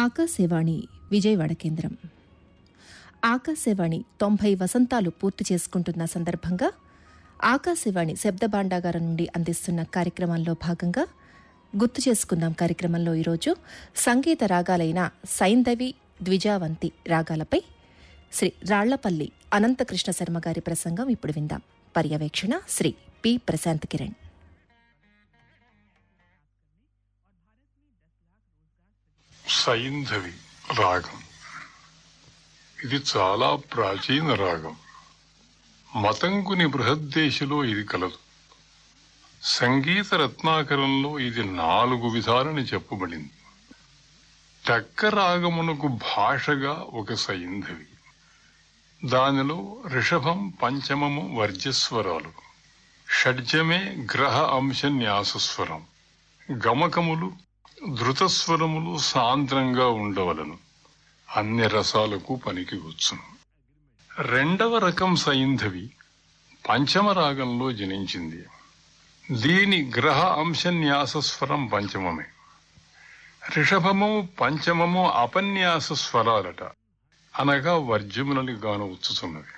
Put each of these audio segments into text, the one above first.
ఆకాశవాణి విజయవాడ కేంద్రం. ఆకాశవాణి 90 వసంతాలు పూర్తి చేసుకుంటున్న సందర్భంగా ఆకాశవాణి శబ్ద భాండాగారం నుండి అందిస్తున్న కార్యక్రమంలో భాగంగా గుర్తు చేసుకుందాం కార్యక్రమంలో ఈరోజు సంగీత రాగాలైన సైంధవి, ద్విజావంతి రాగాలపై శ్రీ రాళ్లపల్లి అనంతకృష్ణ శర్మ గారి ప్రసంగం ఇప్పుడు విందాం. పర్యవేక్షణ శ్రీ పి. ప్రశాంత్ కిరణ్. సైంధవి రాగం ఇది చాలా ప్రాచీన రాగం. మతంకుని బృహద్దేశిలో ఇది కలదు. సంగీత రత్నాకరంలో ఇది 4 విధాలని చెప్పబడింది. టక్క రాగమునకు భాషగా ఒక సైంధవి. దానిలో రిషభం, పంచమము వర్జస్వరాలు, షడ్జమే గ్రహ అంశ న్యాసస్వరం, గమకములు ధృతస్వరములు సాంద్రంగా ఉండవలను. అన్ని రసాలకు పనికి వచ్చును. 2వ రకం సైంధవి పంచమ రాగంలో జనించింది. దీని గ్రహ అంశ న్యాసస్వరం పంచమమే. రిషభము, పంచమము అపన్యాస స్వరాలట, అనగా వర్జములని గాను వచ్చుతున్నవి.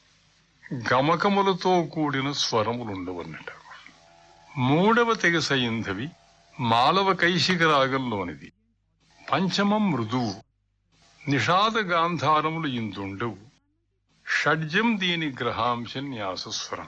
గమకములతో కూడిన స్వరములుండవన్నట. 3వ తెగ సైంధవి మాలవ కైశిక రాగంలోనిది. పంచమం మృదువు, నిషాద గాంధారములు ఇందుండవు. షడ్జం దీని గ్రహాంశ న్యాసస్వరం.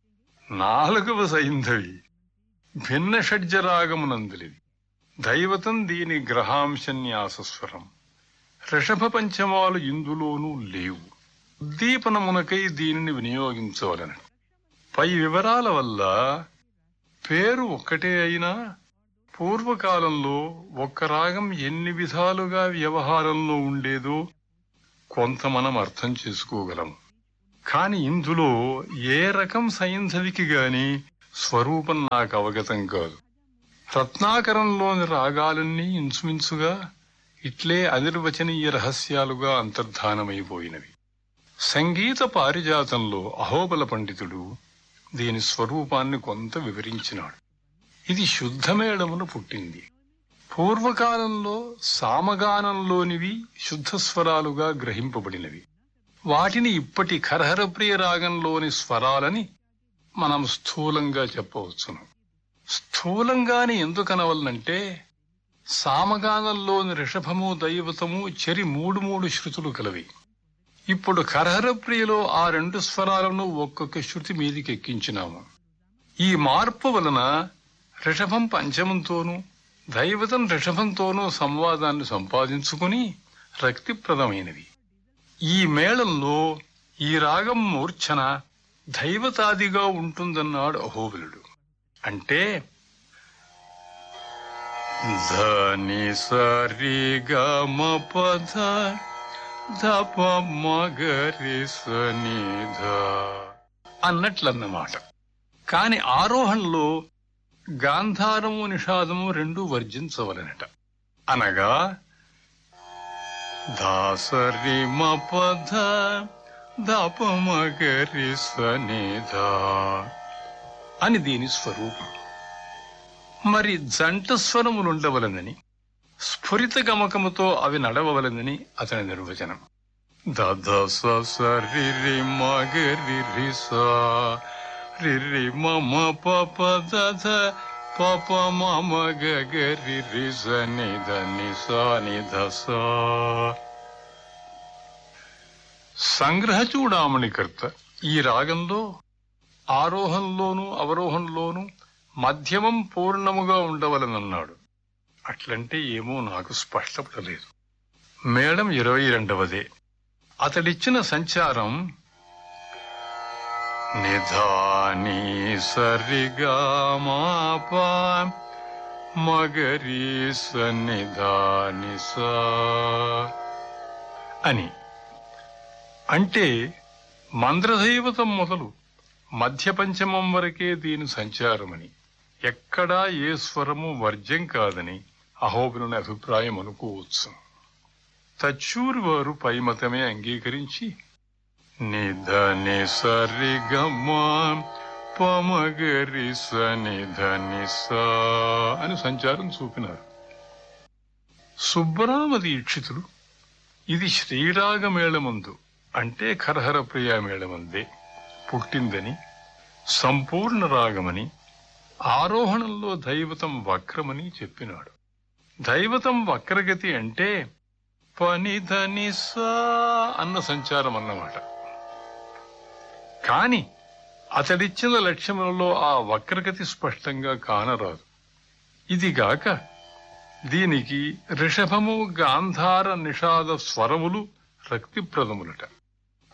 4వ సైంధవి భిన్న షడ్జరాగమునందులిది. దైవతం దీని గ్రహాంశ న్యాసస్వరం. రిషభ పంచమాలు ఇందులోనూ లేవు. ఉద్దీపనమునకై దీనిని వినియోగించవలన. పై వివరాల వల్ల పేరు ఒక్కటే అయినా పూర్వకాలంలో ఒక్క రాగం ఎన్ని విధాలుగా వ్యవహారంలో ఉండేదో కొంత మనం అర్థం చేసుకోగలం. కాని ఇందులో ఏ రకం సైంధవికి గాని స్వరూపం నాకు అవగతం కాదు. రత్నాకరంలోని రాగాలన్నీ ఇంచుమించుగా ఇట్లే అనిర్వచనీయ రహస్యాలుగా అంతర్ధానమైపోయినవి. సంగీత పారిజాతంలో అహోబల పండితుడు దీని స్వరూపాన్ని కొంత వివరించినాడు. ఇది శుద్ధమేళమును పుట్టింది. పూర్వకాలంలో సామగానంలోనివి శుద్ధస్వరాలుగా గ్రహింపబడినవి. వాటిని ఇప్పటి కరహరప్రియ రాగంలోని స్వరాలని మనం స్థూలంగా చెప్పవచ్చును. స్థూలంగాని ఎందుకనవలనంటే సామగానంలోని రిషభము, దైవతము చెరి 3 శృతులు కలవి. ఇప్పుడు కరహరప్రియలో ఆ 2 స్వరాలను ఒక్కొక్క శృతి మీదికి ఎక్కించినాము. ఈ మార్పు వలన రిషభం పంచమంతోనూ దైవతం రిషభంతోనూ సంవాదాన్ని సంపాదించుకుని రక్తిప్రదమైనవి. ఈ మేళంలో ఈ రాగం మూర్ఛన దైవతాదిగా ఉంటుందన్నాడు అహోబలుడు. అంటే ధని సరి గమ పధ ధప మగరి సనిధ అన్నట్లన్నమాట. కాని ఆరోహణలో గాంధారము, నిషాదము 2 వర్జించవలనట. అనగా దాసరి మపధ ధప మగరి సనిధ అని దీని స్వరూపం. మరి జంట స్వరములుండవలనని, స్ఫురిత గమకముతో అవి నడవవలనని అతని నిర్వచనం. దధ సరి రి మగరి రి సా రి మమ పప దధ పప మమ గరి రి సని ధని సాని ధసా. సంగ్రహ చూడామణికర్త ఈ రాగంలో ఆరోహంలోనూ అవరోహంలోనూ మధ్యమం పూర్ణముగా ఉండవలనన్నాడు. అట్లంటే ఏమో నాకు స్పష్టపడలేదు. మేళం 22వదే. అతడిచ్చిన సంచారం నిధాని సరిగా మాపా మగరి సన్నిధాని సా అని. అంటే మంద్రదైవతం మొదలు మధ్య పంచమం వరకే దీని సంచారమని, ఎక్కడా ఏ స్వరము వర్జ్యం కాదని అహోబలుని అభిప్రాయం అనుకోవచ్చు. తచ్చూరి వారు పై మతమే అంగీకరించి నిధని సరి గమ పమగరి సని ధని సా అని సంచారం చూపినారు. సుబ్బరామ దీక్షితులు ఇది శ్రీరాగమేళమందు అంటే ఖరహర ప్రియా మేళమందే పుట్టిందని, సంపూర్ణ రాగమని, ఆరోహణంలో దైవతం వక్రమని చెప్పినాడు. దైవతం వక్రగతి అంటే పనిధని సా అన్న సంచారం అన్నమాట. కాని అతడిచ్చిన లక్ష్యములలో ఆ వక్రగతి స్పష్టంగా కానరాదు. ఇదిగాక దీనికి రిషభము గాంధార నిషాద స్వరములు రక్తిప్రదములట.